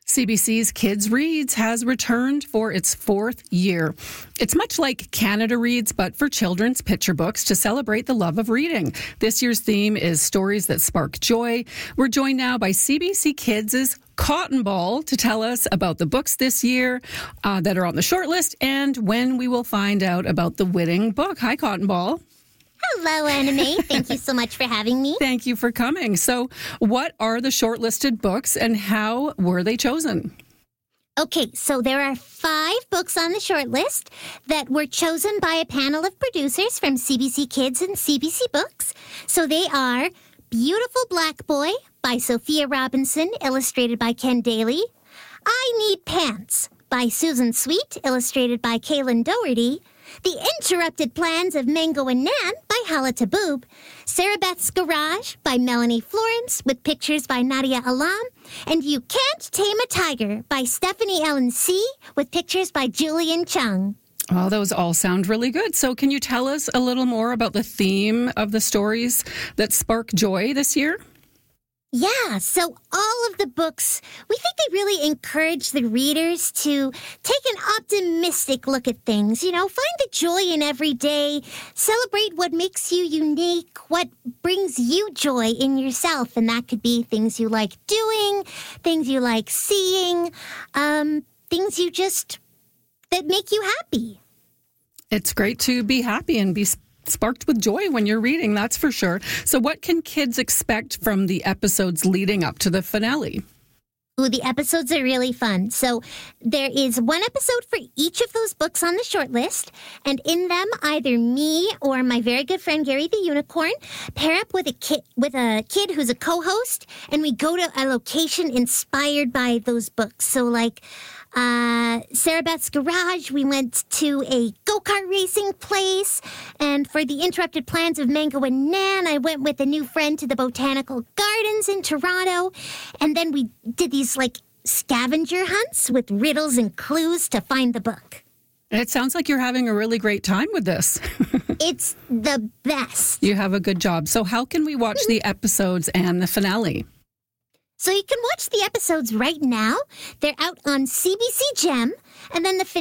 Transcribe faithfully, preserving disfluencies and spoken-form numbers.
C B C's Kids Reads has returned for its fourth year. It's much like Canada Reads, but for children's picture books to celebrate the love of reading. This year's theme is Stories That Spark Joy. We're joined now by C B C Kids' Cotton Ball to tell us about the books this year uh, that are on the shortlist and when we will find out about the winning book. Hi, Cotton Ball. Hello, Anna May. Thank you so much for having me. Thank you for coming. So what are the shortlisted books and how were they chosen? Okay, so there are five books on the short list that were chosen by a panel of producers from C B C Kids and C B C Books. So they are Beautiful Black Boy by Sophia Robinson, illustrated by Ken Daly. I Need Pants by Susan Sweet, illustrated by Kaylin Doherty. The Interrupted Plans of Mango and Nan by Hala Taboob. Sarah Beth's Garage by Melanie Florence with pictures by Nadia Alam. And You Can't Tame a Tiger by Stephanie Ellen C. with pictures by Julian Chung. Well, those all sound really good. So can you tell us a little more about the theme of the stories that spark joy this year? Yeah, so all of the books, we think they really encourage the readers to take an optimistic look at things. You know, find the joy in every day, celebrate what makes you unique, what brings you joy in yourself. And that could be things you like doing, things you like seeing, um, things you just, that make you happy. It's great to be happy and be sparked with joy when you're reading, that's for sure. So what can kids expect from the episodes leading up to the finale? Ooh, the episodes are really fun. So there is one episode for each of those books on the short list, and in them, either me or my very good friend Gary the Unicorn pair up with a kid with a kid who's a co-host, and we go to a location inspired by those books. So like uh, Sarah Beth's Garage, we went to a go-kart racing place, and for the Interrupted Plans of Mango and Nan, I went with a new friend to the Botanical Gardens in Toronto, and then we did these like scavenger hunts with riddles and clues to find the book. It sounds like you're having a really great time with this. It's the best. You have a good job. So how can we watch the episodes and the finale? So you can watch the episodes right now. They're out on C B C Gem, and then the